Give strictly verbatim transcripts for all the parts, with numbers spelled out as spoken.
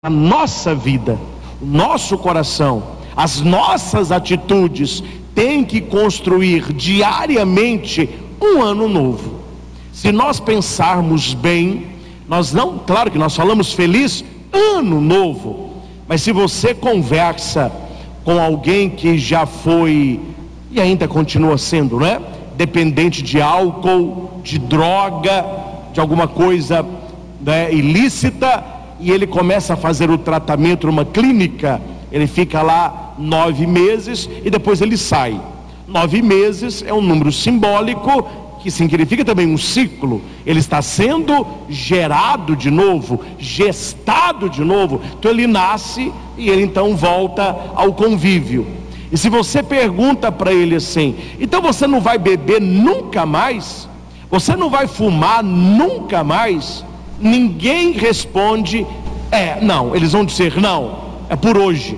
A nossa vida, o nosso coração, as nossas atitudes têm que construir diariamente um ano novo. Se nós pensarmos bem, nós não, claro que nós falamos feliz ano novo, mas se você conversa com alguém que já foi e ainda continua sendo, né, dependente de álcool, de droga, de alguma coisa, né, ilícita, e ele começa a fazer o tratamento numa clínica, ele fica lá nove meses e depois ele sai. Nove meses é um número simbólico que significa também um ciclo. Ele está sendo gerado de novo, gestado de novo. Então ele nasce e ele então volta ao convívio. E se você pergunta para ele assim: então você não vai beber nunca mais? Você não vai fumar nunca mais? Ninguém responde, é, não. Eles vão dizer, não, é por hoje.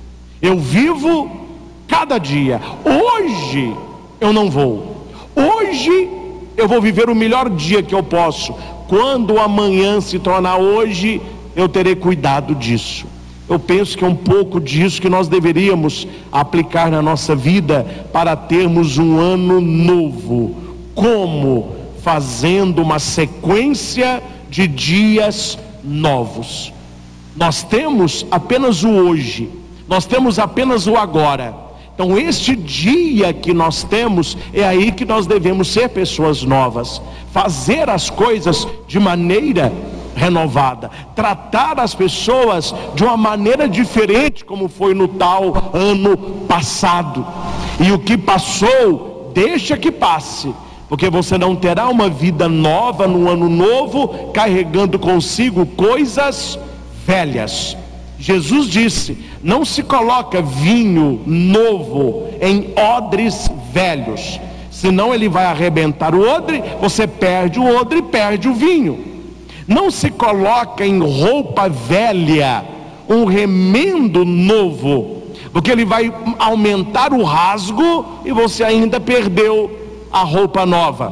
Eu vivo cada dia. Hoje eu não vou. Hoje eu vou viver o melhor dia que eu posso. Quando amanhã se tornar hoje, eu terei cuidado disso. Eu penso que é um pouco disso que nós deveríamos aplicar na nossa vida para termos um ano novo. Como? Fazendo uma sequência de dias novos. Nós temos apenas o hoje, nós temos apenas o agora. Então este dia que nós temos, é aí que nós devemos ser pessoas novas, fazer as coisas de maneira renovada, tratar as pessoas de uma maneira diferente, como foi no tal ano passado. E o que passou, deixa que passe, porque você não terá uma vida nova no ano novo, carregando consigo coisas velhas. Jesus disse: não se coloca vinho novo em odres velhos, senão ele vai arrebentar o odre, você perde o odre e perde o vinho. Não se coloca em roupa velha um remendo novo, porque ele vai aumentar o rasgo e você ainda perdeu a roupa nova.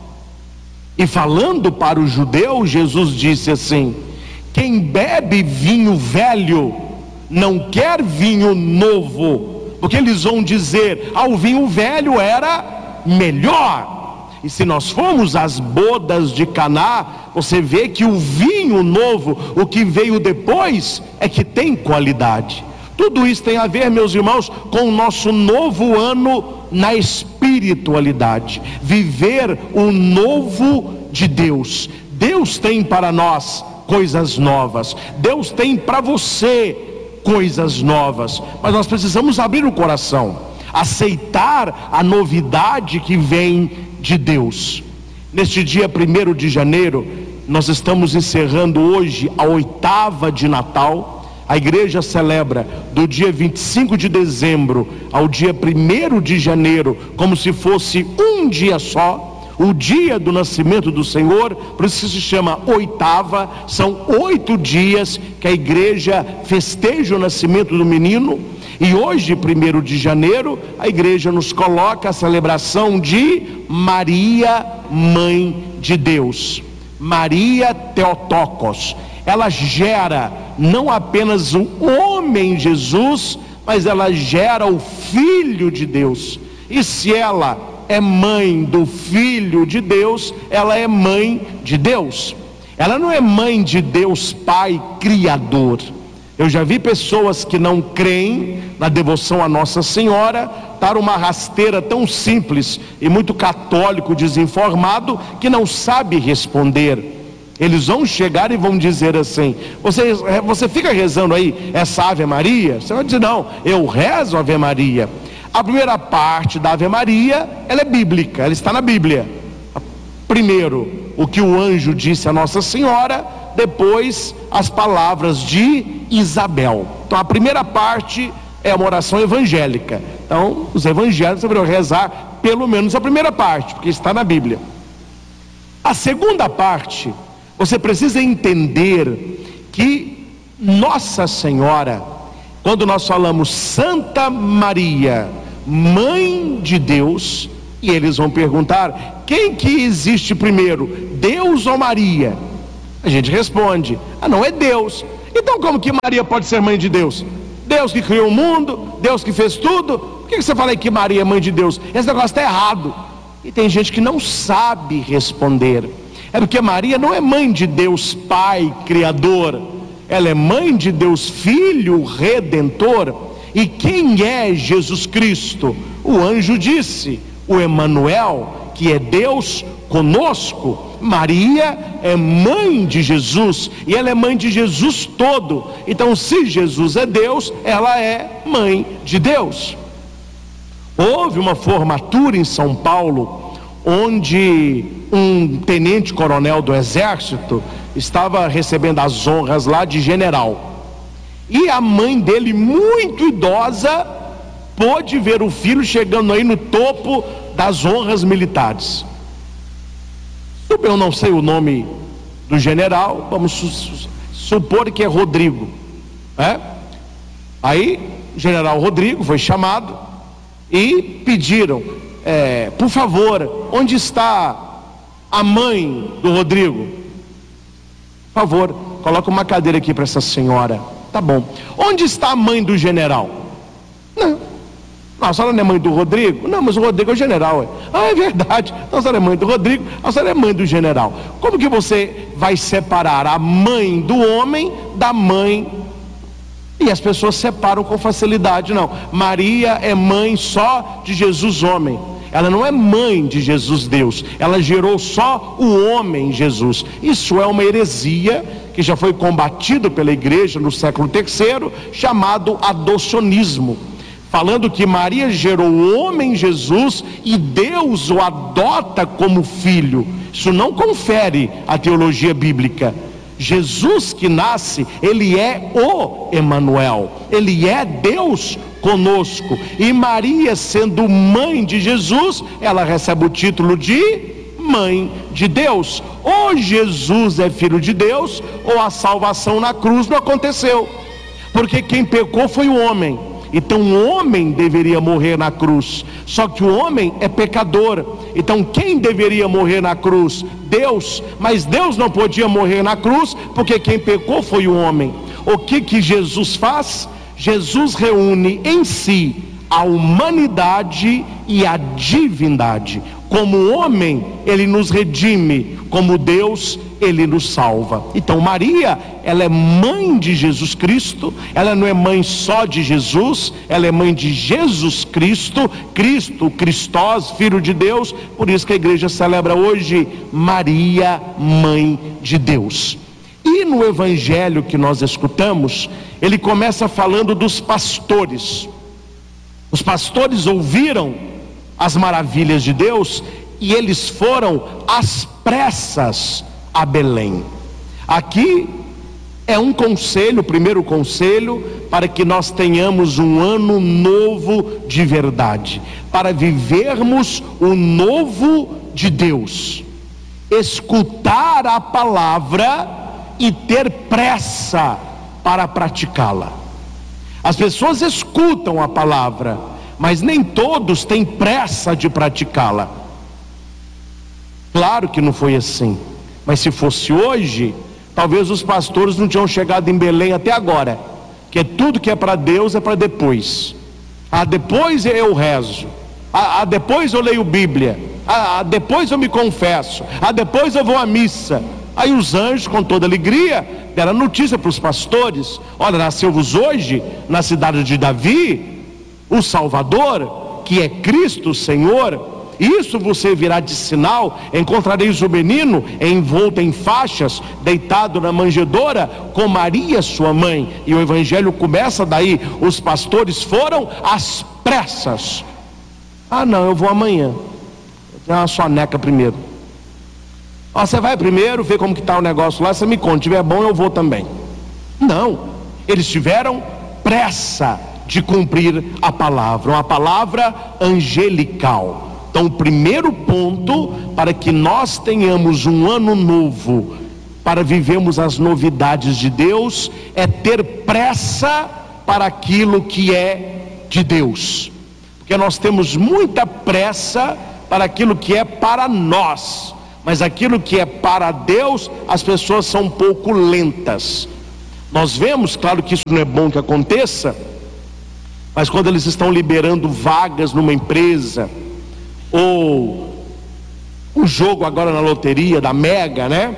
E falando para o judeu, Jesus disse assim: quem bebe vinho velho não quer vinho novo, porque eles vão dizer, ah, o vinho velho era melhor. E se nós formos às bodas de Caná, você vê que o vinho novo, o que veio depois, é que tem qualidade. Tudo isso tem a ver, meus irmãos, com o nosso novo ano na espiritualidade. Viver o novo de Deus. Deus tem para nós coisas novas. Deus tem para você coisas novas. Mas nós precisamos abrir o coração, aceitar a novidade que vem de Deus. Neste dia primeiro de janeiro, nós estamos encerrando hoje a oitava de Natal. A igreja celebra do dia vinte e cinco de dezembro ao dia primeiro de janeiro, como se fosse um dia só, o dia do nascimento do Senhor. Por isso se chama oitava. São oito dias que a igreja festeja o nascimento do menino. E hoje, primeiro de janeiro, a igreja nos coloca a celebração de Maria, Mãe de Deus. Maria Theotokos. Ela gera não apenas o homem Jesus, mas ela gera o Filho de Deus. E se ela é mãe do Filho de Deus, ela é mãe de Deus. Ela não é mãe de Deus Pai Criador. Eu já vi pessoas que não creem na devoção a Nossa Senhora dar uma rasteira tão simples e muito católico desinformado que não sabe responder. Eles vão chegar e vão dizer assim: você, você fica rezando aí essa Ave Maria? Você vai dizer: não, eu rezo a Ave Maria. A primeira parte da Ave Maria, ela é bíblica, ela está na Bíblia. Primeiro, o que o anjo disse a Nossa Senhora, depois as palavras de Isabel. Então a primeira parte é uma oração evangélica. Então os evangélicos deveriam rezar pelo menos a primeira parte, porque está na Bíblia. A segunda parte, você precisa entender que Nossa Senhora, quando nós falamos Santa Maria, Mãe de Deus, e eles vão perguntar: quem que existe primeiro, Deus ou Maria? A gente responde: ah, não, é Deus. Então como que Maria pode ser mãe de Deus? Deus que criou o mundo, Deus que fez tudo. Por que você fala aí que Maria é mãe de Deus? Esse negócio está errado. E tem gente que não sabe responder. É porque Maria não é mãe de Deus Pai Criador, ela é mãe de Deus Filho Redentor. E quem é Jesus Cristo? O anjo disse, o Emanuel, que é Deus conosco. Maria é mãe de Jesus, e ela é mãe de Jesus todo. Então, se Jesus é Deus, ela é mãe de Deus. Houve uma formatura em São Paulo, onde um tenente-coronel do exército estava recebendo as honras lá de general, e a mãe dele, muito idosa, pôde ver o filho chegando aí no topo das honras militares. Eu não sei o nome do general, vamos supor que é Rodrigo, né? Aí o general Rodrigo foi chamado e pediram, é, por favor, onde está a mãe do Rodrigo? Por favor, coloca uma cadeira aqui para essa senhora. Tá bom. Onde está a mãe do general? Não. Não, a senhora não é mãe do Rodrigo? Não, mas o Rodrigo é o general. É. Ah, é verdade. Então a senhora é mãe do Rodrigo, a senhora é mãe do general. Como que você vai separar a mãe do homem da mãe? E as pessoas separam com facilidade. Não, Maria é mãe só de Jesus homem. Ela não é mãe de Jesus Deus. Ela gerou só o homem Jesus. Isso é uma heresia que já foi combatido pela igreja no século terceiro, chamado adocionismo, falando que Maria gerou o homem Jesus e Deus o adota como filho. Isso não confere a teologia bíblica. Jesus que nasce, ele é o Emanuel, ele é Deus conosco. E Maria, sendo mãe de Jesus, ela recebe o título de mãe de Deus. Ou Jesus é filho de Deus, ou a salvação na cruz não aconteceu, porque quem pecou foi o homem. Então o homem deveria morrer na cruz, só que o homem é pecador. Então quem deveria morrer na cruz? Deus. Mas Deus não podia morrer na cruz, porque quem pecou foi o homem. O que que Jesus faz? Jesus reúne em si a humanidade e a divindade. Como homem, ele nos redime, como Deus, ele nos salva. Então Maria, ela é mãe de Jesus Cristo. Ela não é mãe só de Jesus, ela é mãe de Jesus Cristo, Cristo, Cristós, Filho de Deus. Por isso que a igreja celebra hoje Maria, mãe de Deus. E no evangelho que nós escutamos, ele começa falando dos pastores. Os pastores ouviram as maravilhas de Deus e eles foram às pressas a Belém. Aqui é um conselho, o primeiro conselho, para que nós tenhamos um ano novo de verdade, para vivermos o novo de Deus, escutar a palavra e ter pressa para praticá-la. As pessoas escutam a palavra, mas nem todos têm pressa de praticá-la. Claro que não foi assim, mas se fosse hoje, talvez os pastores não tinham chegado em Belém até agora, que é tudo que é para Deus é para depois. Ah, depois eu rezo. Ah, ah, depois eu leio Bíblia. Ah, ah, depois eu me confesso. Ah, depois eu vou à missa. Aí os anjos, com toda alegria, deram notícia para os pastores: olha, nasceu-vos hoje na cidade de Davi o Salvador, que é Cristo o Senhor. Isso você virá de sinal: encontrareis o menino envolto em faixas, deitado na manjedoura, com Maria sua mãe. E o evangelho começa daí: os pastores foram às pressas. Ah não, eu vou amanhã, eu tenho uma soneca primeiro. Ó, você vai primeiro, vê como que está o negócio lá, você me conta, se tiver bom eu vou também. Não, eles tiveram pressa de cumprir a palavra, uma palavra angelical. Então o primeiro ponto para que nós tenhamos um ano novo, para vivermos as novidades de Deus, é ter pressa para aquilo que é de Deus. Porque nós temos muita pressa para aquilo que é para nós, mas aquilo que é para Deus, as pessoas são um pouco lentas. Nós vemos, claro que isso não é bom que aconteça, mas quando eles estão liberando vagas numa empresa, ou um jogo agora na loteria da Mega, né?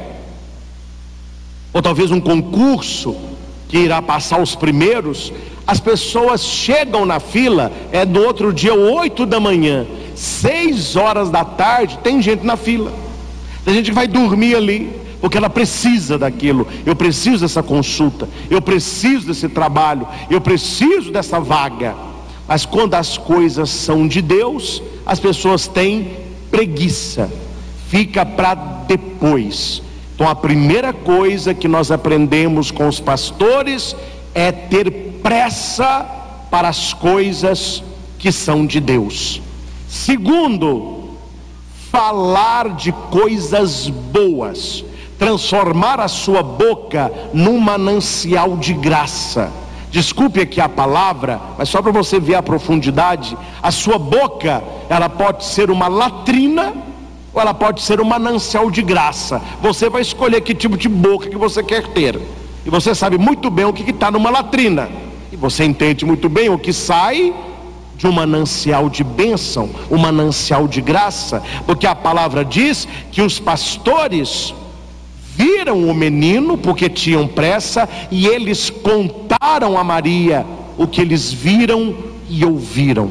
Ou talvez um concurso que irá passar os primeiros, as pessoas chegam na fila, é no outro dia, oito da manhã, seis horas da tarde, tem gente na fila. Tem gente que vai dormir ali, porque ela precisa daquilo. Eu preciso dessa consulta, eu preciso desse trabalho, eu preciso dessa vaga. Mas quando as coisas são de Deus, as pessoas têm preguiça, fica para depois. Então a primeira coisa que nós aprendemos com os pastores é ter pressa para as coisas que são de Deus. Segundo, falar de coisas boas, transformar a sua boca num manancial de graça. Desculpe aqui a palavra, mas só para você ver a profundidade. A sua boca, ela pode ser uma latrina, ou ela pode ser um manancial de graça. Você vai escolher que tipo de boca que você quer ter. E você sabe muito bem o que está numa latrina. E você entende muito bem o que sai de um manancial de bênção, um manancial de graça. Porque a palavra diz que os pastores viram o menino porque tinham pressa, e eles contaram a Maria o que eles viram e ouviram.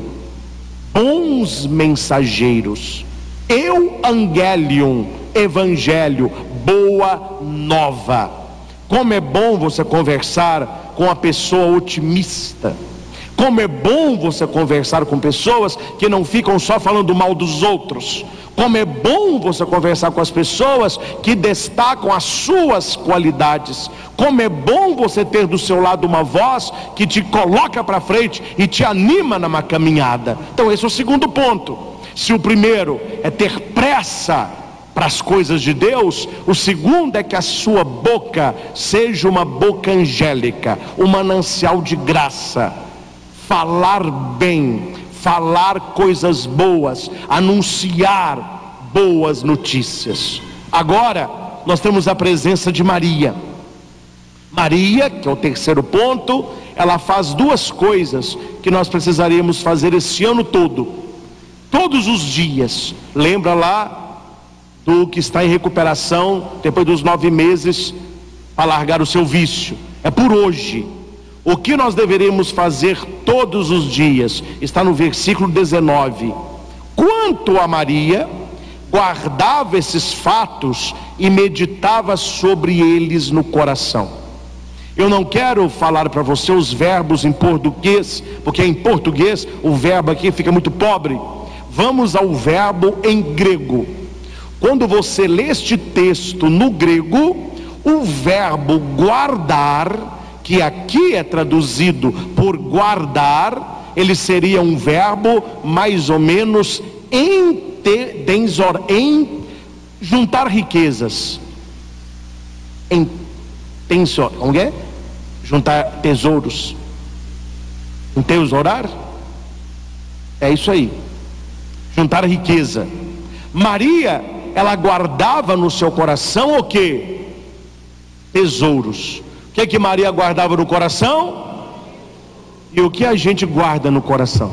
Bons mensageiros, euangelion, evangelho, boa nova. Como é bom você conversar com a pessoa otimista. Como é bom você conversar com pessoas que não ficam só falando mal dos outros. Como é bom você conversar com as pessoas que destacam as suas qualidades. Como é bom você ter do seu lado uma voz que te coloca para frente e te anima numa caminhada. Então esse é o segundo ponto. Se o primeiro é ter pressa para as coisas de Deus, o segundo é que a sua boca seja uma boca angélica, um manancial de graça. Falar bem, falar coisas boas, anunciar boas notícias. Agora nós temos a presença de Maria. Maria, que é o terceiro ponto, ela faz duas coisas que nós precisaríamos fazer esse ano todo, todos os dias. Lembra lá do que está em recuperação depois dos nove meses para largar o seu vício? É por hoje. O que nós deveríamos fazer todos os dias? Está no versículo dezenove. Quanto a Maria, guardava esses fatos e meditava sobre eles no coração. Eu não quero falar para você os verbos em português, porque em português o verbo aqui fica muito pobre. Vamos ao verbo em grego. Quando você lê este texto no grego, o verbo guardar, que aqui é traduzido por guardar, ele seria um verbo mais ou menos em, em juntar riquezas, em tensor, como é? Juntar tesouros, entesourar, é isso aí, juntar riqueza. Maria, ela guardava no seu coração o que? Tesouros. O que é que Maria guardava no coração? E o que a gente guarda no coração?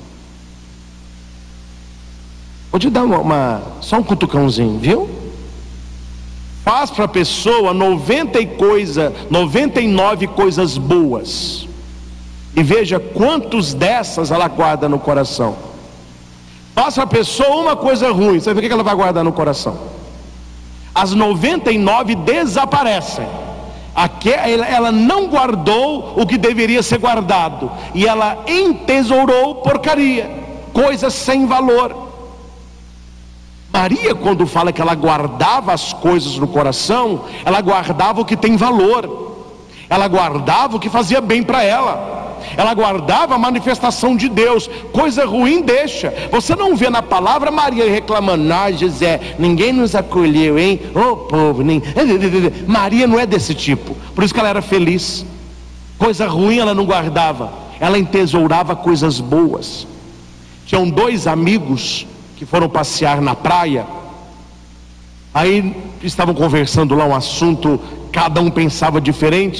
Vou te dar uma, uma só um cutucãozinho, viu? Faz para a pessoa noventa e coisa, noventa e nove coisas boas, e veja quantos dessas ela guarda no coração. Faz para a pessoa uma coisa ruim, você vê o que ela vai guardar no coração? As noventa e nove desaparecem. Aqui, ela não guardou o que deveria ser guardado, e ela entesourou porcaria, coisas sem valor. Maria, quando fala que ela guardava as coisas no coração, ela guardava o que tem valor, ela guardava o que fazia bem para ela, ela guardava a manifestação de Deus. Coisa ruim deixa. Você não vê na palavra Maria reclamando: ah, José, ninguém nos acolheu, hein? Oh povo, nem... Maria não é desse tipo. Por isso que ela era feliz. Coisa ruim ela não guardava, ela entesourava coisas boas. Tinham dois amigos que foram passear na praia. Aí estavam conversando lá um assunto, cada um pensava diferente,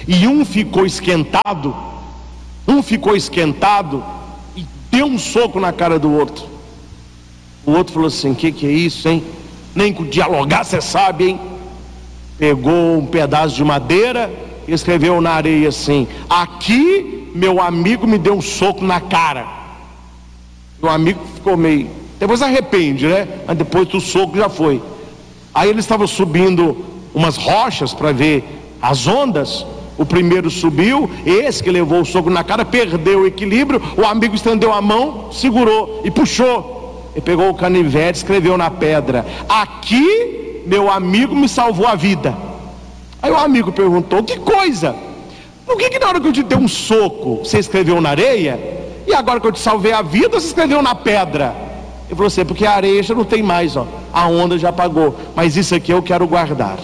E um ficou esquentado, um ficou esquentado e deu um soco na cara do outro. O outro falou assim: que que é isso, hein? Nem com dialogar você sabe, hein? Pegou um pedaço de madeira e escreveu na areia assim: aqui meu amigo me deu um soco na cara. O amigo ficou meio, depois arrepende, né? Mas depois do soco já foi. Aí eles estavam subindo umas rochas para ver as ondas. O primeiro subiu, esse que levou o soco na cara perdeu o equilíbrio. O amigo estendeu a mão, segurou e puxou. Ele pegou o canivete, escreveu na pedra: aqui meu amigo me salvou a vida. Aí o amigo perguntou: que coisa? Por que que na hora que eu te dei um soco você escreveu na areia, e agora que eu te salvei a vida você escreveu na pedra? Ele falou assim: porque a areia já não tem mais, ó, a onda já apagou, mas isso aqui eu quero guardar.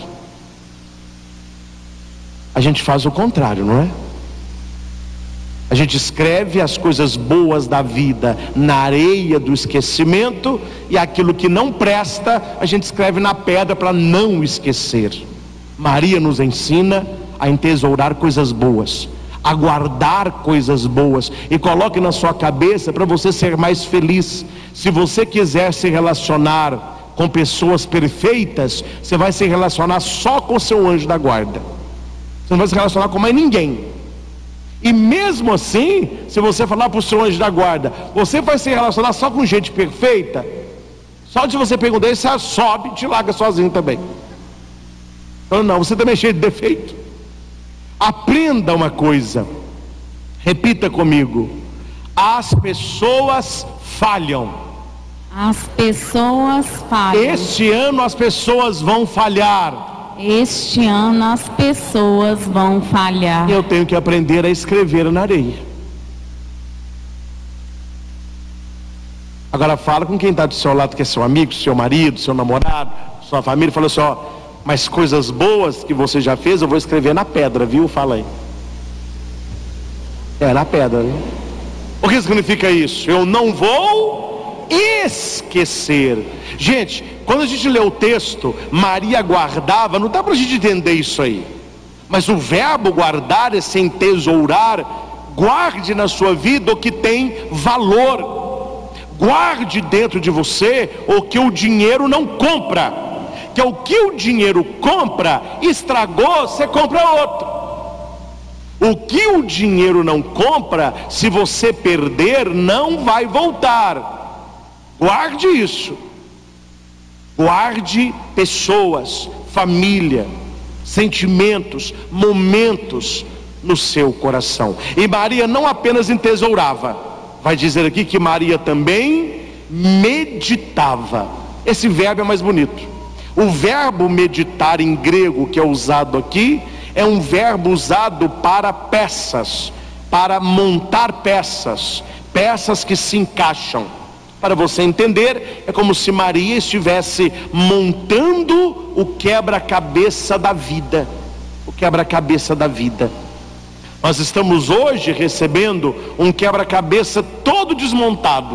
A gente faz o contrário, não é? A gente escreve as coisas boas da vida na areia do esquecimento, e aquilo que não presta a gente escreve na pedra para não esquecer. Maria nos ensina a entesourar coisas boas, a guardar coisas boas, e coloque na sua cabeça para você ser mais feliz. Se você quiser se relacionar com pessoas perfeitas, você vai se relacionar só com o seu anjo da guarda, você não vai se relacionar com mais ninguém. E mesmo assim, se você falar para o seu anjo da guarda: você vai se relacionar só com gente perfeita, só de você perguntar isso, você sobe e te larga sozinho também. Então não, você também é cheio de defeito. Aprenda uma coisa, repita comigo: as pessoas falham. As pessoas falham. Este ano as pessoas vão falhar. Este ano as pessoas vão falhar. Eu tenho que aprender a escrever na areia. Agora fala com quem está do seu lado, que é seu amigo, seu marido, seu namorado, sua família. Fala assim: ó, mas coisas boas que você já fez eu vou escrever na pedra, viu? Fala aí. É, na pedra, né? O que significa isso? Eu não vou esquecer. Gente, quando a gente lê o texto, Maria guardava, não dá para a gente entender isso aí. Mas o verbo guardar é sem tesourar. Guarde na sua vida o que tem valor. Guarde dentro de você o que o dinheiro não compra. Que é o que o dinheiro compra, estragou, você compra outro. O que o dinheiro não compra, se você perder, não vai voltar. Guarde isso. Guarde pessoas, família, sentimentos, momentos no seu coração. E Maria não apenas entesourava, vai dizer aqui que Maria também meditava. Esse verbo é mais bonito. O verbo meditar em grego que é usado aqui é um verbo usado para peças, para montar peças, peças que se encaixam. Para você entender, é como se Maria estivesse montando o quebra-cabeça da vida. O quebra-cabeça da vida. Nós estamos hoje recebendo um quebra-cabeça todo desmontado.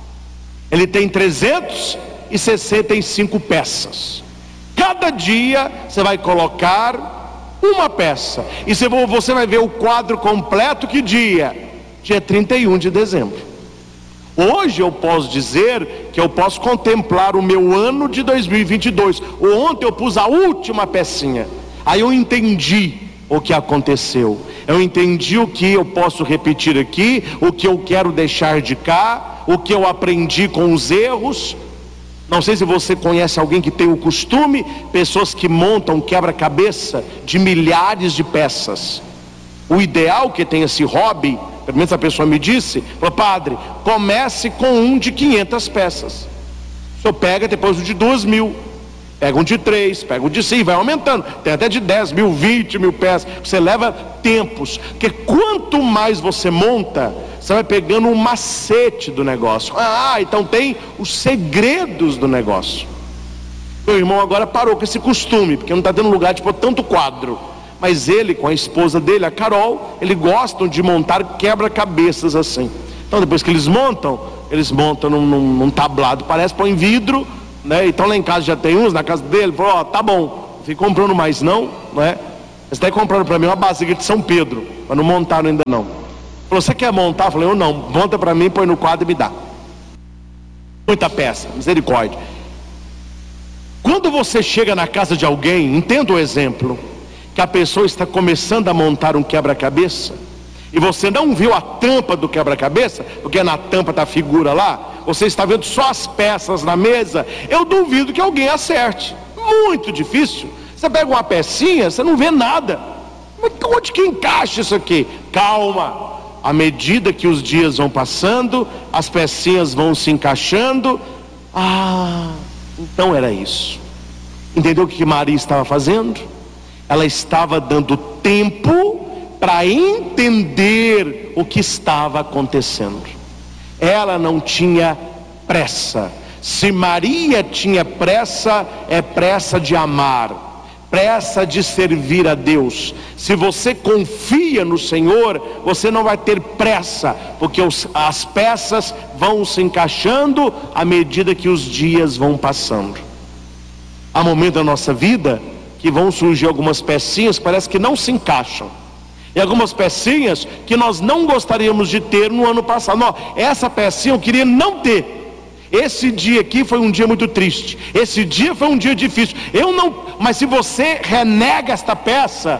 Ele tem trezentas e sessenta e cinco peças. Cada dia você vai colocar uma peça. E você vai ver o quadro completo que dia? Dia trinta e um de dezembro. Hoje eu posso dizer que eu posso contemplar o meu ano de dois mil e vinte e dois. Ontem eu pus a última pecinha. Aí eu entendi o que aconteceu. Eu entendi o que eu posso repetir aqui, o que eu quero deixar de cá, o que eu aprendi com os erros. Não sei se você conhece alguém que tem o costume, pessoas que montam quebra-cabeça de milhares de peças. O ideal que tem esse hobby, pelo menos a pessoa me disse, falou: padre, comece com um de quinhentas peças. O senhor pega depois um de duas mil, pega um de três, pega um de cinco, vai aumentando. Tem até de dez mil, vinte mil peças. Você leva tempos, porque quanto mais você monta, você vai pegando um macete do negócio. Ah, então tem os segredos do negócio. Meu irmão agora parou com esse costume, porque não está dando lugar de pôr tanto quadro. Mas ele, com a esposa dele, a Carol, eles gostam de montar quebra-cabeças assim. Então depois que eles montam, eles montam num, num, num tablado, parece, põe vidro, né? Então lá em casa já tem uns, na casa dele, falou: ó, tá bom, não fica comprando mais não, né? Eles até compraram para mim uma bacia de São Pedro, mas não montaram ainda não. Falou, você quer montar? Eu falei, eu não, monta para mim, põe no quadro e me dá. Muita peça, misericórdia. Quando você chega na casa de alguém, entenda o exemplo, que a pessoa está começando a montar um quebra-cabeça, e você não viu a tampa do quebra-cabeça, porque na tampa está a figura lá, você está vendo só as peças na mesa, eu duvido que alguém acerte. Muito difícil. Você pega uma pecinha, você não vê nada. Mas onde que encaixa isso aqui? Calma. À medida que os dias vão passando, as pecinhas vão se encaixando. Ah, então era isso. Entendeu o que Maria estava fazendo? Ela estava dando tempo para entender o que estava acontecendo. Ela não tinha pressa. Se Maria tinha pressa, é pressa de amar, pressa de servir a Deus. Se você confia no Senhor, você não vai ter pressa, porque os, as peças vão se encaixando à medida que os dias vão passando. Há momentos da nossa vida que vão surgir algumas pecinhas que parece que não se encaixam, e algumas pecinhas que nós não gostaríamos de ter no ano passado. Não, essa pecinha eu queria não ter. Esse dia aqui foi um dia muito triste, esse dia foi um dia difícil, eu não, mas se você renega esta peça,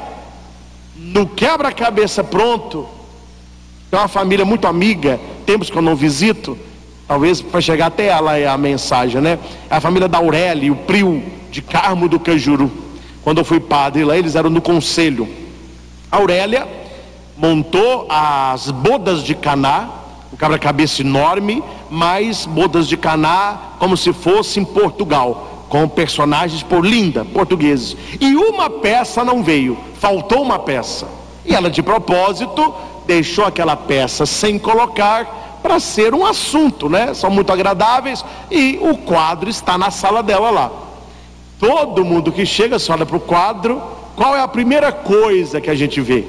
no quebra-cabeça pronto, tem uma família muito amiga, tempos que eu não visito, talvez para chegar até ela a mensagem, né? A família da Aurélia e o Prio de Carmo do Cajuru. Quando eu fui padre lá, eles eram no conselho. A Aurélia montou as bodas de Caná, um quebra-cabeça enorme, mas bodas de Caná como se fosse em Portugal, com personagens por linda, portugueses. E uma peça não veio, faltou uma peça. E ela de propósito deixou aquela peça sem colocar, para ser um assunto, né? São muito agradáveis, e o quadro está na sala dela lá. Todo mundo que chega, você olha para o quadro, qual é a primeira coisa que a gente vê?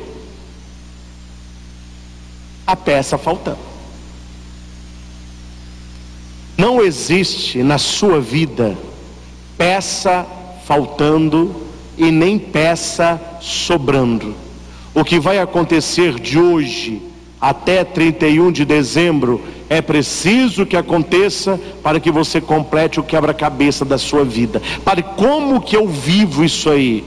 A peça faltando. Não existe na sua vida peça faltando e nem peça sobrando. O que vai acontecer de hoje até trinta e um de dezembro é preciso que aconteça para que você complete o quebra-cabeça da sua vida. Para como que eu vivo isso aí?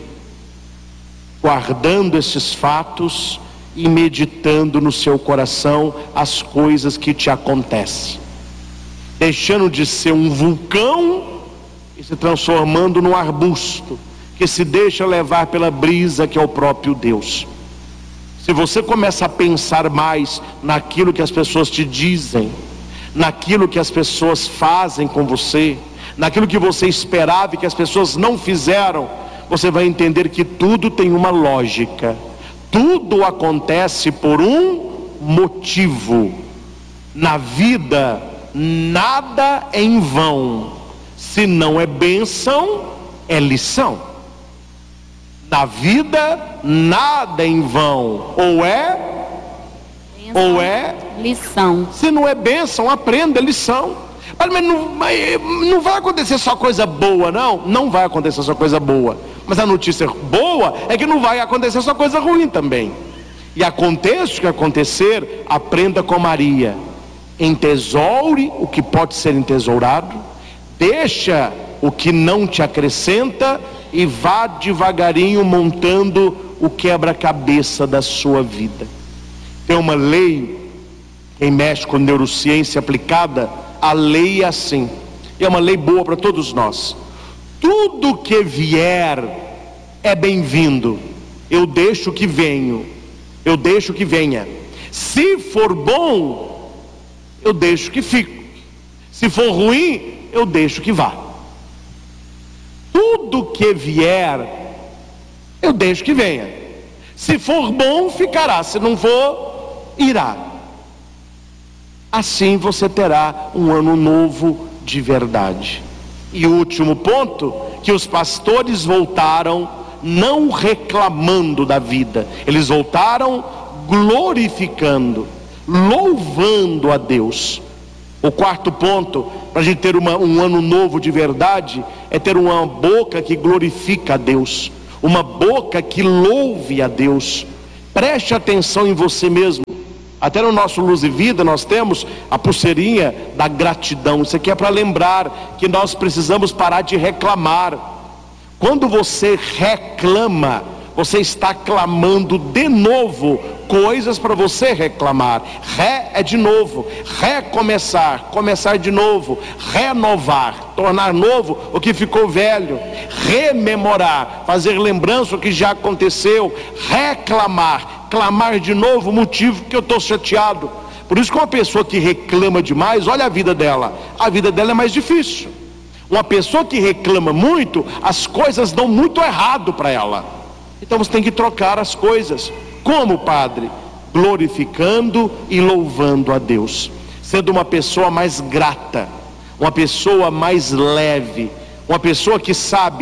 Guardando esses fatos e meditando no seu coração as coisas que te acontecem, deixando de ser um vulcão e se transformando num arbusto que se deixa levar pela brisa, que é o próprio Deus. Se você começa a pensar mais naquilo que as pessoas te dizem, naquilo que as pessoas fazem com você, naquilo que você esperava e que as pessoas não fizeram, você vai entender que tudo tem uma lógica, tudo acontece por um motivo. Na vida nada é em vão, se não é bênção, é lição. Na vida nada é em vão, ou é bênção, ou é lição. Se não é bênção, aprenda lição. Mas não, mas não vai acontecer só coisa boa, não. Não vai acontecer só coisa boa. Mas a notícia boa é que não vai acontecer só coisa ruim também. E aconteça o que acontecer, aprenda com Maria. Entesoure o que pode ser entesourado, deixa o que não te acrescenta e vá devagarinho montando o quebra-cabeça da sua vida. Tem uma lei, quem mexe com neurociência aplicada, a lei é assim, é uma lei boa para todos nós. Tudo que vier é bem-vindo. Eu deixo que venho, eu deixo que venha. Se for bom, eu deixo que fique. Se for ruim, eu deixo que vá. Tudo que vier, eu deixo que venha. Se for bom, ficará. Se não for, irá. Assim você terá um ano novo de verdade. E o último ponto, que os pastores voltaram não reclamando da vida, eles voltaram glorificando, louvando a Deus. O quarto ponto, para a gente ter uma, um ano novo de verdade, é ter uma boca que glorifica a Deus, uma boca que louve a Deus. Preste atenção em você mesmo. Até no nosso Luz e Vida nós temos a pulseirinha da gratidão. Isso aqui é para lembrar que nós precisamos parar de reclamar. Quando você reclama, você está clamando de novo coisas para você reclamar. Ré é de novo, recomeçar, começar de novo, renovar, tornar novo o que ficou velho, rememorar, fazer lembrança o que já aconteceu, reclamar, clamar de novo o motivo que eu estou chateado. Por isso que uma pessoa que reclama demais, olha a vida dela, a vida dela é mais difícil. Uma pessoa que reclama muito, as coisas dão muito errado para ela. Então você tem que trocar as coisas. Como, padre? Glorificando e louvando a Deus, sendo uma pessoa mais grata, uma pessoa mais leve, uma pessoa que sabe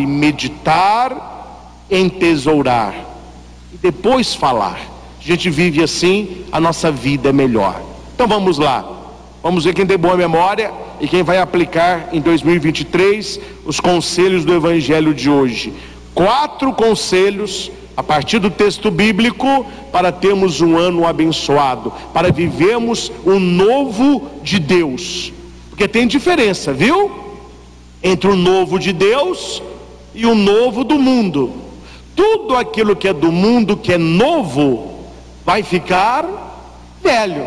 meditar, entesourar e depois falar. A gente vive assim, a nossa vida é melhor. Então vamos lá, vamos ver quem tem boa memória e quem vai aplicar em dois mil e vinte e três os conselhos do Evangelho de hoje. Quatro conselhos a partir do texto bíblico para termos um ano abençoado, para vivermos o novo de Deus. Porque tem diferença, viu? Entre o novo de Deus e o novo do mundo. Tudo aquilo que é do mundo, que é novo, vai ficar velho.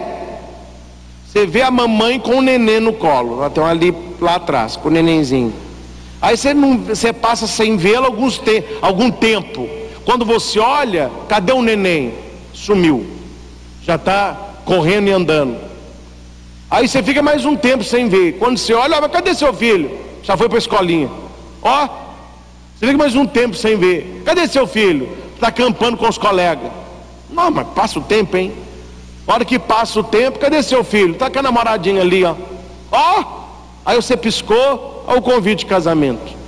Você vê a mamãe com o neném no colo, até ali lá atrás, com o nenenzinho. Aí você, não, você passa sem vê-lo alguns te, algum tempo. Quando você olha, cadê o neném? Sumiu. Já está correndo e andando. Aí você fica mais um tempo sem ver. Quando você olha, ó, mas cadê seu filho? Já foi para a escolinha. Ó, você fica mais um tempo sem ver. Cadê seu filho? Está acampando com os colegas. Não, mas passa o tempo, hein? A hora que passa o tempo, cadê seu filho? Está com a namoradinha ali, ó. Ó, aí você piscou, ó, o convite de casamento.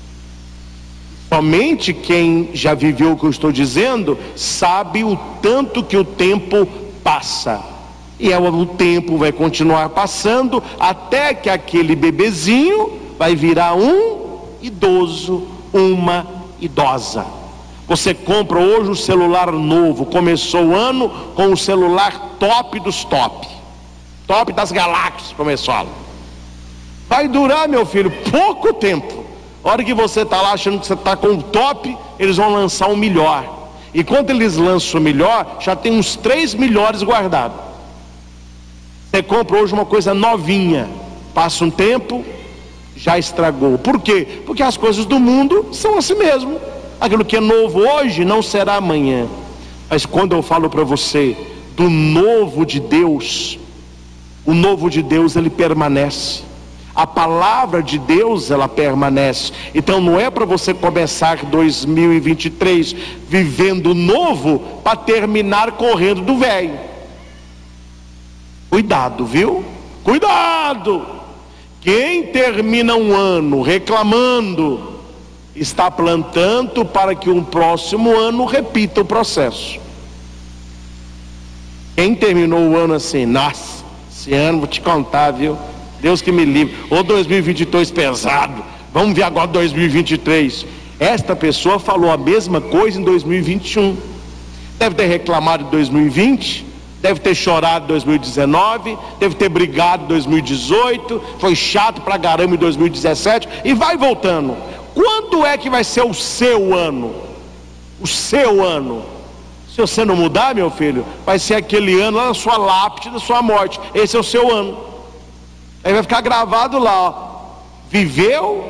Somente quem já viveu o que eu estou dizendo sabe o tanto que o tempo passa. E o tempo vai continuar passando até que aquele bebezinho vai virar um idoso, uma idosa. Você compra hoje um celular novo, começou o ano com o celular top dos top, top das galáxias, começou. Vai durar, meu filho, pouco tempo. A hora que você está lá achando que você está com o top, eles vão lançar um melhor. E quando eles lançam o melhor, já tem uns três melhores guardados. Você compra hoje uma coisa novinha, passa um tempo, já estragou. Por quê? Porque as coisas do mundo são assim mesmo. Aquilo que é novo hoje não será amanhã. Mas quando eu falo para você do novo de Deus, o novo de Deus ele permanece. A palavra de Deus ela permanece. Então não é para você começar dois mil e vinte e três vivendo novo para terminar correndo do velho. Cuidado, viu? Cuidado! Quem termina um ano reclamando está plantando para que um próximo ano repita o processo. Quem terminou o ano assim, nossa, esse ano vou te contar, viu? Deus que me livre. Ou dois mil e vinte e dois pesado. Vamos ver agora dois mil e vinte e três. Esta pessoa falou a mesma coisa em dois mil e vinte e um. Deve ter reclamado em dois mil e vinte, deve ter chorado em dois mil e dezenove, deve ter brigado em dois mil e dezoito, foi chato pra caramba em dois mil e dezessete e vai voltando. Quando é que vai ser o seu ano? O seu ano. Se você não mudar, meu filho, vai ser aquele ano lá na sua lápide da sua morte. Esse é o seu ano. Aí vai ficar gravado lá, ó. Viveu,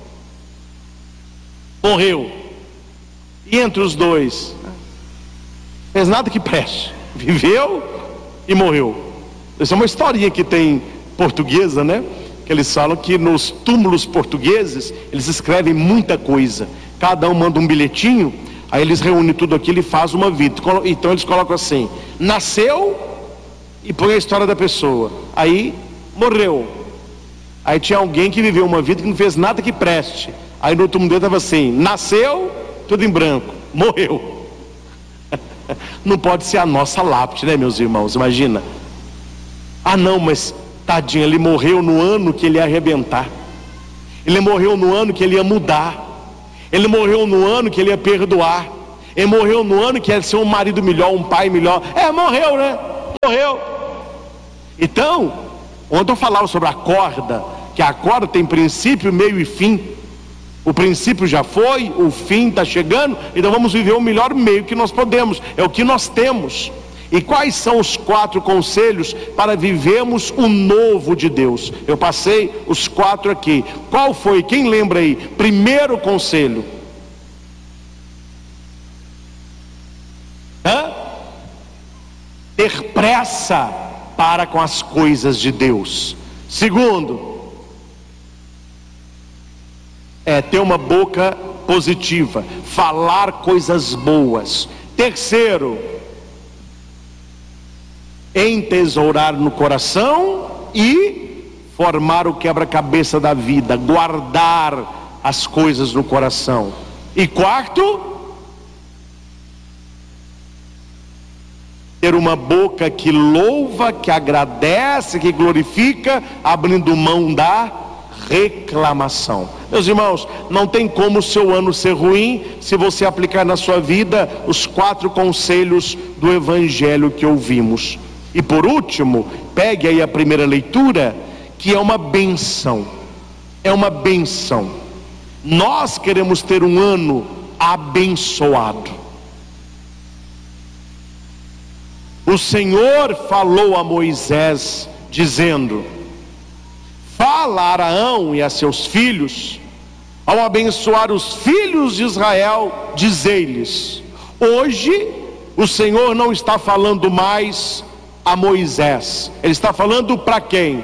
morreu. E entre os dois, fez nada que preste. Viveu e morreu. Essa é uma historinha que tem portuguesa, né? Que eles falam que nos túmulos portugueses eles escrevem muita coisa. Cada um manda um bilhetinho, aí eles reúnem tudo aquilo e fazem uma vida. Então eles colocam assim: nasceu e põe a história da pessoa. Aí morreu. Aí tinha alguém que viveu uma vida que não fez nada que preste. Aí no túmulo dele estava assim: nasceu, tudo em branco, morreu. Não pode ser a nossa lápide, né, meus irmãos? Imagina. Ah não, mas tadinho, ele morreu no ano que ele ia arrebentar. Ele morreu no ano que ele ia mudar. Ele morreu no ano que ele ia perdoar. Ele morreu no ano que ia ser um marido melhor, um pai melhor. É, morreu, né? Morreu. Então, ontem eu falava sobre a corda, que a corda tem princípio, meio e fim. O princípio já foi, o fim está chegando, então vamos viver o melhor meio que nós podemos, é o que nós temos. E quais são os quatro conselhos para vivermos o novo de Deus? Eu passei os quatro aqui. Qual foi? Quem lembra aí? Primeiro conselho. Hã? Ter pressa para com as coisas de Deus. Segundo, é ter uma boca positiva, falar coisas boas. Terceiro, entesourar no coração e formar o quebra-cabeça da vida, guardar as coisas no coração. E quarto, ter uma boca que louva, que agradece, que glorifica, abrindo mão da reclamação. Meus irmãos, não tem como o seu ano ser ruim se você aplicar na sua vida os quatro conselhos do Evangelho que ouvimos. E por último, pegue aí a primeira leitura, que é uma bênção. É uma bênção. Nós queremos ter um ano abençoado. O Senhor falou a Moisés, dizendo: fala a Araão e a seus filhos, ao abençoar os filhos de Israel, dizei-lhes: hoje o Senhor não está falando mais a Moisés, Ele está falando para quem?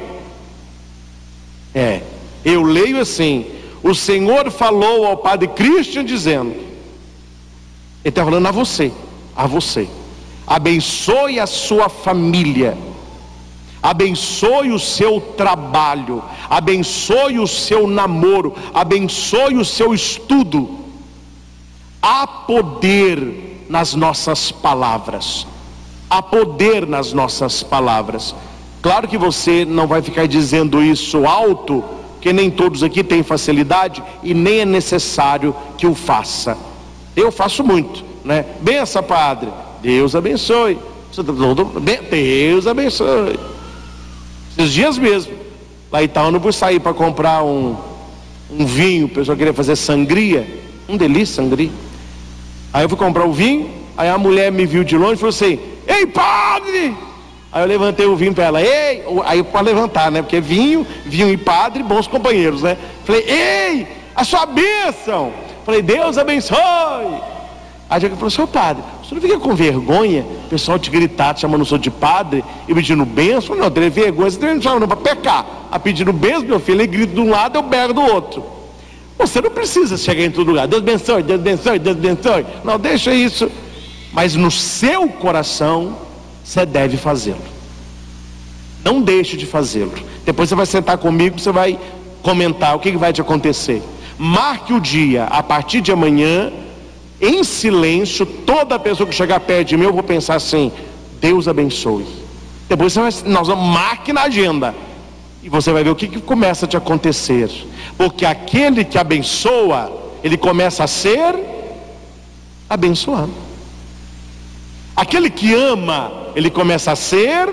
É, eu leio assim: o Senhor falou ao Padre Christian dizendo, Ele está falando a você, a você, abençoe a sua família, abençoe o seu trabalho, abençoe o seu namoro, abençoe o seu estudo. Há poder nas nossas palavras, há poder nas nossas palavras. Claro que você não vai ficar dizendo isso alto, porque nem todos aqui têm facilidade e nem é necessário que o faça. Eu faço muito, né? Bença, padre, Deus abençoe. Deus abençoe. Esses dias mesmo, lá em Itaúna, eu vou sair para comprar um, um vinho. O pessoal queria fazer sangria, um delícia sangria. Aí eu fui comprar o vinho, aí a mulher me viu de longe e falou assim: ei, padre! Aí eu levantei o vinho para ela. Ei! Aí para levantar, né? Porque vinho, vinho e padre, bons companheiros, né? Falei: ei, a sua bênção! Falei: Deus abençoe! Aí ela falou: seu padre, você não fica com vergonha o pessoal te gritar, te chamando o senhor de padre e pedindo bênção? Não, tem vergonha, você tem chamando para pecar. A pedindo bênção, meu filho, ele grita de um lado, eu berro do outro. Você não precisa chegar em todo lugar: Deus abençoe, Deus abençoe, Deus abençoe. Não, deixa isso. Mas no seu coração você deve fazê-lo. Não deixe de fazê-lo. Depois você vai sentar comigo, você vai comentar o que vai te acontecer. Marque o dia, a partir de amanhã, em silêncio. Toda pessoa que chegar perto de mim, eu vou pensar assim: Deus abençoe. Depois você vai, nós vamos, marque na agenda, e você vai ver o que, que começa a te acontecer. Porque aquele que abençoa, ele começa a ser abençoado. Aquele que ama, ele começa a ser.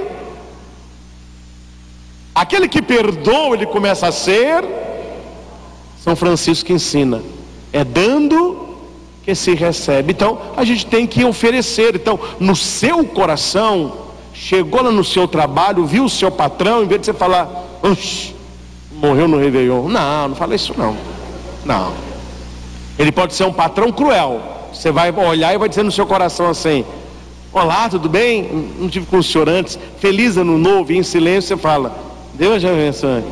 Aquele que perdoa, ele começa a ser. São Francisco ensina: é dando que se recebe. Então a gente tem que oferecer. Então, no seu coração, chegou lá no seu trabalho, viu o seu patrão, em vez de você falar: oxe, morreu no Réveillon. Não, não fala isso não. Não. Ele pode ser um patrão cruel. Você vai olhar e vai dizer no seu coração assim: olá, tudo bem? Não tive com o senhor antes. Feliz ano novo. E em silêncio você fala: Deus abençoe.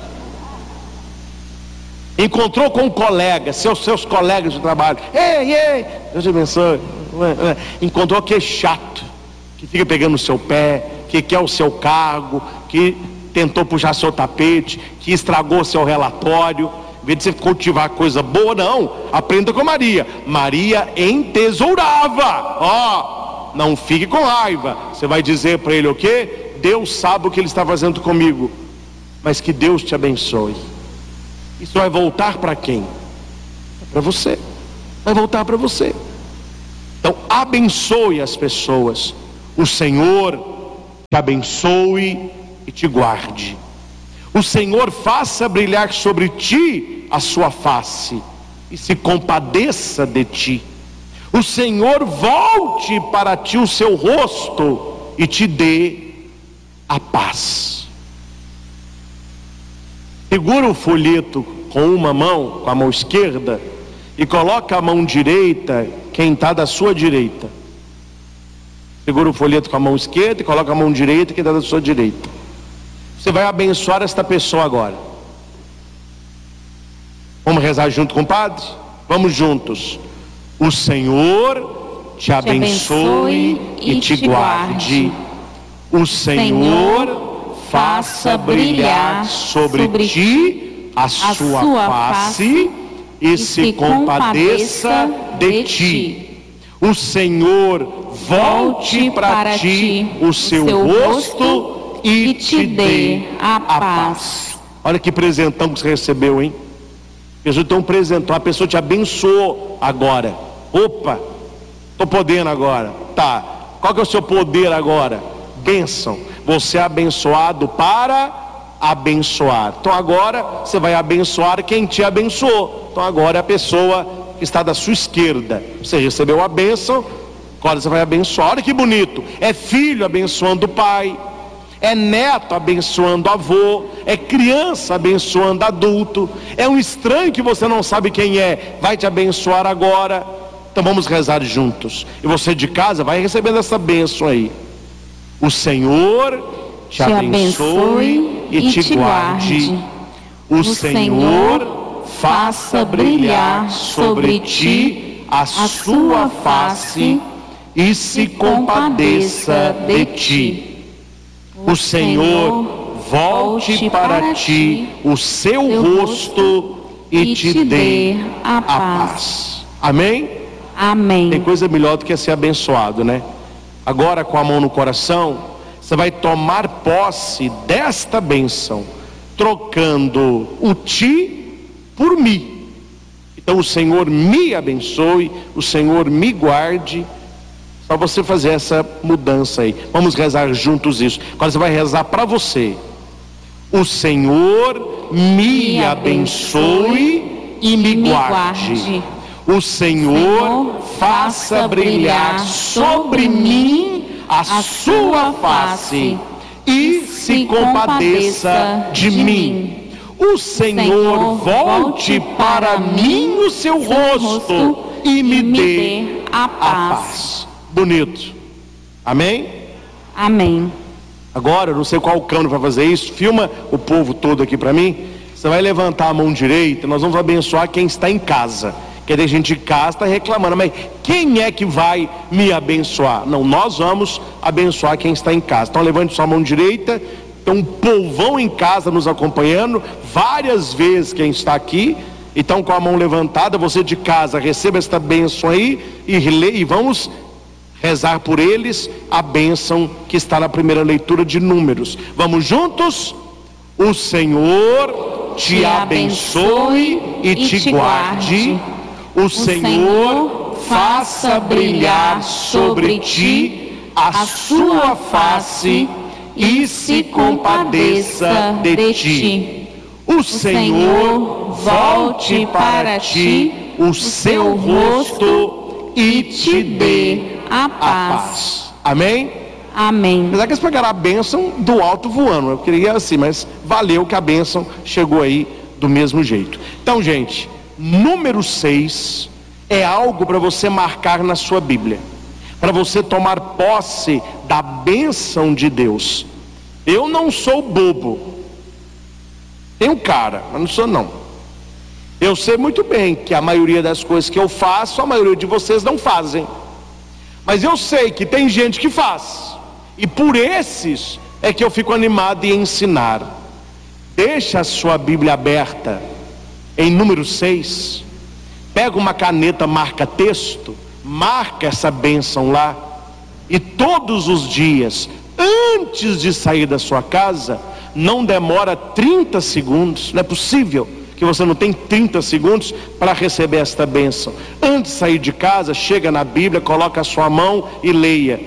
Encontrou com um colega, seus, seus colegas de trabalho: ei, ei, Deus abençoe. Encontrou aquele chato que fica pegando o seu pé, que quer o seu cargo, que tentou puxar seu tapete, que estragou seu relatório. Em vez de você cultivar coisa boa, não, aprenda com Maria. Maria entesourava. Ó, não fique com raiva. Você vai dizer para ele o quê? Deus sabe o que ele está fazendo comigo, mas que Deus te abençoe. Isso vai voltar para quem? Para você. vai voltar para você. Então abençoe as pessoas. O Senhor te abençoe e te guarde. O Senhor faça brilhar sobre ti a sua face e se compadeça de ti. O Senhor volte para ti o seu rosto e te dê a paz. Segura o folheto com uma mão, com a mão esquerda, e coloca a mão direita, quem está da sua direita. Segura o folheto com a mão esquerda e coloca a mão direita, quem está da sua direita. Você vai abençoar esta pessoa agora. Vamos rezar junto com o Padre? Vamos juntos. O Senhor te abençoe e te guarde. O Senhor faça brilhar sobre ti a sua face e se compadeça de ti. O Senhor volte para ti o seu rosto e te dê a paz. Olha que presentão que você recebeu, hein? Jesus tem um presentão, a pessoa te abençoou agora. Opa, estou podendo agora. Tá, qual que é o seu poder agora? Bênção. Você é abençoado para abençoar. Então agora você vai abençoar quem te abençoou. Então agora é a pessoa que está da sua esquerda. Você recebeu a bênção, agora você vai abençoar. Olha que bonito, é filho abençoando o pai, é neto abençoando avô, é criança abençoando adulto, é um estranho que você não sabe quem é, vai te abençoar agora. Então vamos rezar juntos. E você de casa vai recebendo essa bênção aí. O Senhor te, te abençoe e, e te guarde. guarde. O, o Senhor faça brilhar sobre ti a sua face e se compadeça de ti. O Senhor volte para ti o seu rosto e te dê a paz. Amém? Amém. Tem coisa melhor do que ser abençoado, né? Agora, com a mão no coração, você vai tomar posse desta bênção, trocando o ti por mim. Então o Senhor me abençoe, o Senhor me guarde. Só você fazer essa mudança aí. Vamos rezar juntos isso. Agora você vai rezar para você. O Senhor me abençoe e me guarde. O Senhor faça brilhar sobre mim a sua face e se compadeça de mim. O Senhor volte para mim o seu rosto e me dê a paz. Bonito. Amém? Amém. Agora, eu não sei qual cano vai fazer isso. Filma o povo todo aqui para mim. Você vai levantar a mão direita. Nós vamos abençoar quem está em casa. Porque tem gente de casa está reclamando, mas quem é que vai me abençoar? Não, nós vamos abençoar quem está em casa. Então levante sua mão direita. Tem um povão em casa nos acompanhando, várias vezes quem está aqui. Então com a mão levantada, você de casa receba esta bênção aí e, e vamos rezar por eles a bênção que está na primeira leitura de Números. Vamos juntos? O Senhor te abençoe e te guarde. O Senhor faça brilhar sobre ti a sua face e se compadeça de ti. O Senhor volte para ti o seu rosto e te dê a paz. Amém? Amém. Apesar que eles pegaram a bênção do alto voando, eu queria assim, mas valeu que a bênção chegou aí do mesmo jeito. Então, gente, número seis é algo para você marcar na sua Bíblia, para você tomar posse da bênção de Deus. Eu não sou bobo, tenho cara, mas não sou não. Eu sei muito bem que a maioria das coisas que eu faço, a maioria de vocês não fazem, mas eu sei que tem gente que faz, e por esses é que eu fico animado em ensinar. Deixa a sua Bíblia aberta em número seis, pega uma caneta, marca texto, marca essa bênção lá, e todos os dias, antes de sair da sua casa, não demora trinta segundos, não é possível que você não tem trinta segundos para receber esta bênção. Antes de sair de casa, chega na Bíblia, coloca a sua mão e leia: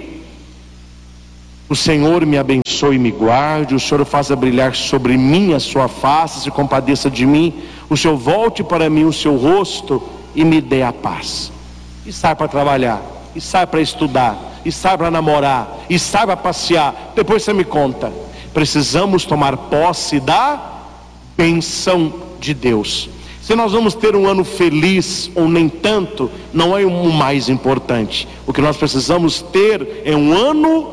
o Senhor me abençoe e me guarde, o Senhor faça brilhar sobre mim a sua face, se compadeça de mim, o Senhor volte para mim o seu rosto e me dê a paz. E sai para trabalhar, e sai para estudar, e sai para namorar, e sai para passear. Depois você me conta. Precisamos tomar posse da bênção de Deus. Se nós vamos ter um ano feliz ou nem tanto, não é o mais importante. O que nós precisamos ter é um ano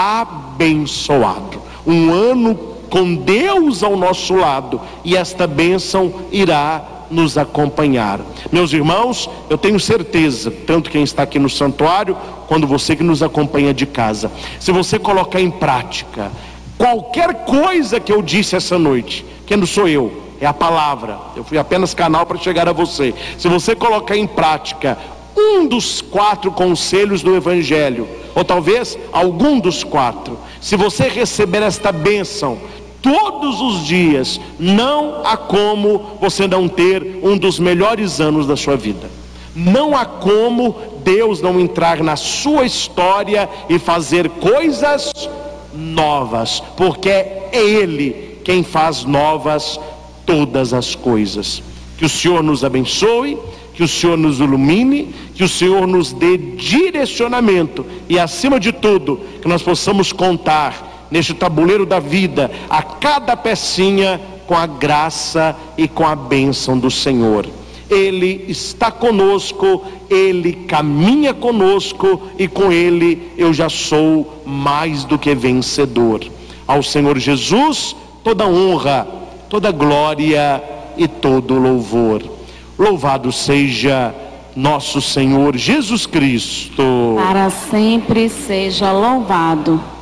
abençoado, um ano com Deus ao nosso lado, e esta bênção irá nos acompanhar. Meus irmãos, eu tenho certeza, tanto quem está aqui no santuário, quanto você que nos acompanha de casa, se você colocar em prática qualquer coisa que eu disse essa noite, que não sou eu, é a palavra, eu fui apenas canal para chegar a você. Se você colocar em prática um dos quatro conselhos do Evangelho, ou talvez algum dos quatro, se você receber esta bênção todos os dias, não há como você não ter um dos melhores anos da sua vida. Não há como Deus não entrar na sua história e fazer coisas novas, porque é Ele quem faz novas todas as coisas. Que o Senhor nos abençoe, que o Senhor nos ilumine, que o Senhor nos dê direcionamento, e acima de tudo, que nós possamos contar neste tabuleiro da vida, a cada pecinha, com a graça e com a bênção do Senhor. Ele está conosco, Ele caminha conosco, e com Ele eu já sou mais do que vencedor. Ao Senhor Jesus toda honra, toda glória e todo louvor. Louvado seja nosso Senhor Jesus Cristo. Para sempre seja louvado.